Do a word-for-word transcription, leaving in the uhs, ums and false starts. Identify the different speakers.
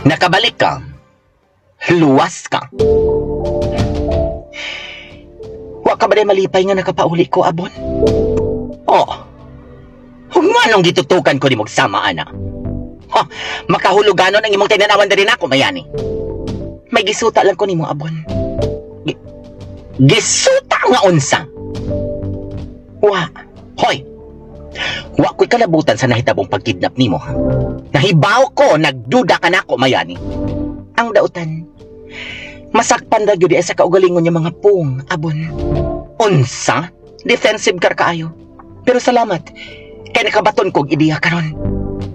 Speaker 1: Nakabalik ka. Luwas ka. Wa ka ba day malipay nga nakapauli ko, Abon? Oh. Kung anong gitutukan ko ni mong sama, ana. Ha, makahuluganon ang imong tinanawan na rin ako, mayani. May gisuta lang ko ni mong Abon. G gisuta nga unsa? Wa. Hoy. Wa ko'y kalabutan sa nahitabong pagkidnap nimo. Nahibaw ko, nagduda ka na ako, mayani. Ang dautan, masakpan na gyud sa kaugalingon niya mga pung, Abon. Unsa? Defensive ka kaayo. Pero salamat, kay nakabaton kog ideya karon.